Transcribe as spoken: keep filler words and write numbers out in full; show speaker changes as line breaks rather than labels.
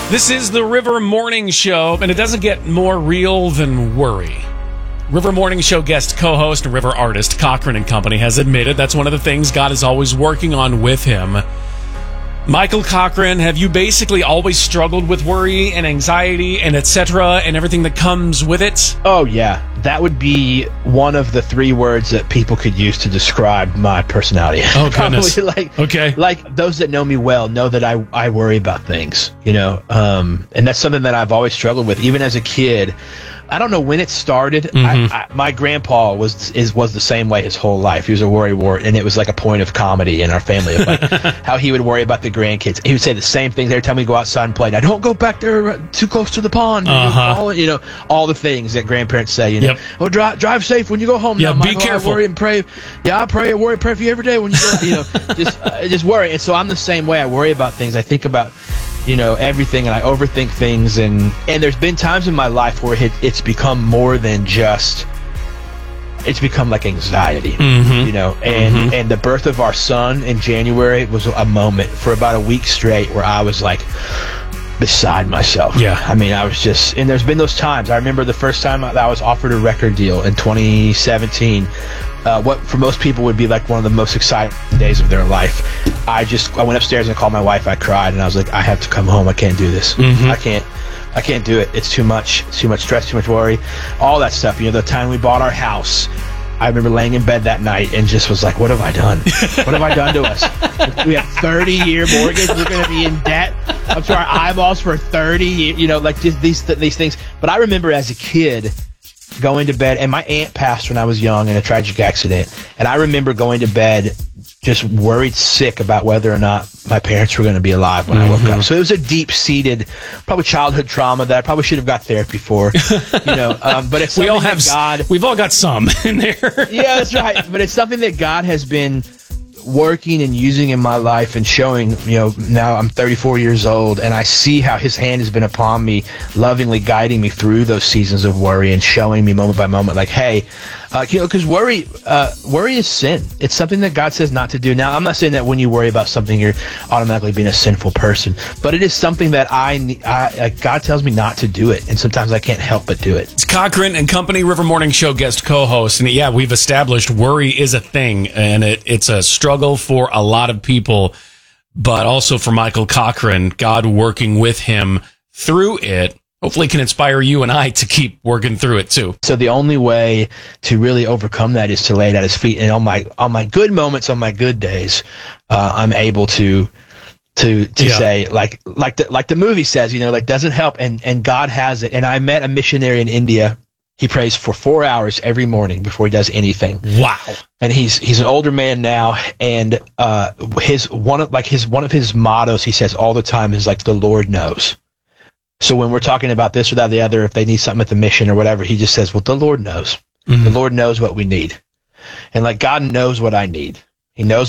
This is the River Morning Show, and it doesn't get more real than worry. River Morning Show guest co-host and River artist Cochran and Company has admitted that's one of the things God is always working on with him. Michael Cochran, have you basically always struggled with worry and anxiety and et cetera and everything that comes with it?
Oh, yeah. That would be one of the three words that people could use to describe my personality.
Oh, goodness.
like,
okay.
Like, those that know me well know that I, I worry about things, you know, um, and that's something that I've always struggled with, even as a kid. I don't know when it started.
Mm-hmm.
I, I, my grandpa was is was the same way his whole life. He was a worrywart, and it was like a point of comedy in our family of like how he would worry about the grandkids. He would say the same things every time we go outside and play. Now, don't go back there too close to the pond.
Uh-huh.
All, you know, all the things that grandparents say. You know,
yep.
oh, drive drive safe when you go home.
Yeah,
now,
be
Michael.
careful.
I worry and pray. Yeah, I pray and worry and pray for you every day when you go. You know, just uh, just worry. And so I'm the same way. I worry about things. I think about, you know, everything, and I overthink things, and and there's been times in my life where it, it's become more than just, it's become like anxiety,
mm-hmm.
you know, and
mm-hmm.
and the birth of our son in January was a moment for about a week straight where I was like beside myself.
Yeah.
I mean, I was just, and there's been those times. I remember the first time that I was offered a record deal in twenty seventeen. Uh, what for most people would be like one of the most exciting days of their life. I just I went upstairs and called my wife. I cried and I was like, I have to come home. I can't do this.
Mm-hmm.
I can't. I can't do it. It's too much. It's too much stress. Too much worry. All that stuff. You know, the time we bought our house, I remember laying in bed that night and just was like, what have I done? What have I done to us? We have thirty year mortgage. We're going to be in debt up to our eyeballs for thirty years. You know, like just these these things. But I remember as a kid going to bed, and my aunt passed when I was young in a tragic accident, and I remember going to bed just worried sick about whether or not my parents were going to be alive when mm-hmm. I woke up. So it was a deep-seated, probably childhood trauma that I probably should have got therapy for, you know. Um, but it's
we all
something
have
that God.
We've all got some in there.
Yeah, that's right. But it's something that God has been working and using in my life and showing. You know, now I'm thirty-four years old, and I see how His hand has been upon me, lovingly guiding me through those seasons of worry and showing me moment by moment, like, hey, uh, you know, because worry, uh, worry is sin. It's something that God says not to do. Now, I'm not saying that when you worry about something, you're automatically being a sinful person, but it is something that I, I uh, God tells me not to do it, and sometimes I can't help but do it.
It's Cochran and Company, River Morning Show guest co-host, and yeah, we've established worry is a thing, and it, it's a struggle for a lot of people, but also for Michael Cochran, God working with him through it, hopefully can inspire you and I to keep working through it too.
So the only way to really overcome that is to lay it at His feet. And on my on my good moments, on my good days, uh, I'm able to to to
yeah.
say, like like the like the movie says, you know, like, doesn't help, and and God has it. And I met a missionary in India. He prays for four hours every morning before he does anything.
Wow!
And he's he's an older man now, and uh, his one of like his one of his mottos he says all the time is like, the Lord knows. So when we're talking about this or that or the other, if they need something at the mission or whatever, he just says, well, the Lord knows. Mm-hmm. The Lord knows what we need, and like God knows what I need. He knows